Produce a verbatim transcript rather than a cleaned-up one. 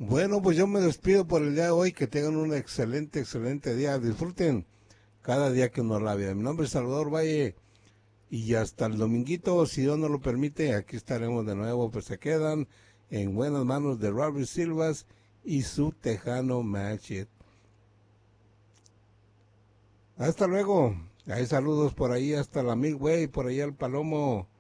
Bueno, pues yo me despido por el día de hoy. Que tengan un excelente, excelente día. Disfruten cada día que nos la vida. Mi nombre es Salvador Valle. Y hasta el dominguito, si Dios nos lo permite, aquí estaremos de nuevo. Pues se quedan en buenas manos de Robert Silvas y su Tejano Match. Hasta luego. Hay saludos por ahí hasta la Midway, por ahí al Palomo.